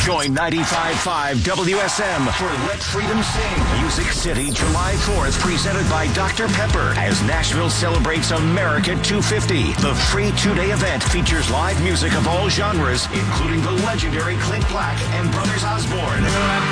Join 95.5 WSM for Let Freedom Sing. Music City, July 4th, presented by Dr. Pepper as Nashville celebrates America 250. The free two-day event features live music of all genres, including the legendary Clint Black and Brothers Osborne.